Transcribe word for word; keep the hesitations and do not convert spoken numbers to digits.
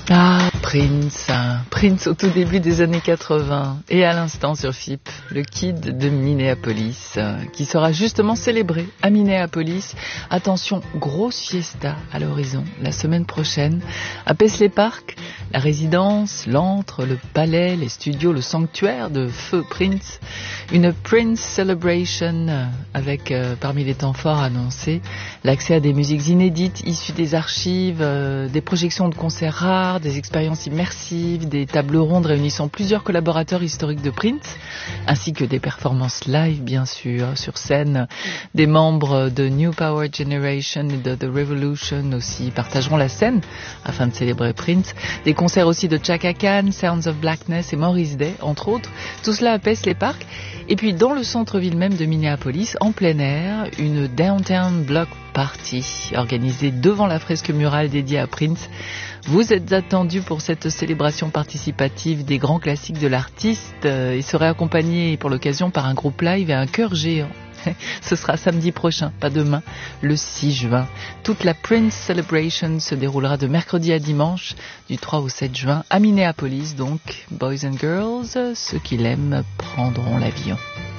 Ah, Prince, hein. Prince au tout début des années quatre-vingts et à l'instant sur F I P, le Kid de Minneapolis, euh, qui sera justement célébré à Minneapolis. Attention, grosse fiesta à l'horizon la semaine prochaine à Paisley Park, la résidence, l'antre, le palais, les studios, le sanctuaire de feu Prince. Une Prince Celebration euh, avec euh, parmi les temps forts annoncés l'accès à des musiques inédites issues des archives, euh, des projections de concerts rares, des expériences immersives, des tables rondes réunissant plusieurs collaborateurs historiques de Prince, ainsi que des performances live bien sûr, sur scène. Des membres de New Power Generation et de The Revolution aussi partageront la scène afin de célébrer Prince. Des concerts aussi de Chaka Khan, Sounds of Blackness et Morris Day, entre autres. Tout cela à Paisley Park. Et puis dans le centre-ville même de Minneapolis, en plein air, une Downtown Block Party organisée devant la fresque murale dédiée à Prince. Vous êtes attendus pour cette célébration participative des grands classiques de l'artiste euh, et serez accompagnés pour l'occasion par un groupe live et un chœur géant. Ce sera samedi prochain, pas demain, le six juin. Toute la Prince Celebration se déroulera de mercredi à dimanche, du trois au sept juin, à Minneapolis. Donc, boys and girls, ceux qui l'aiment prendront l'avion.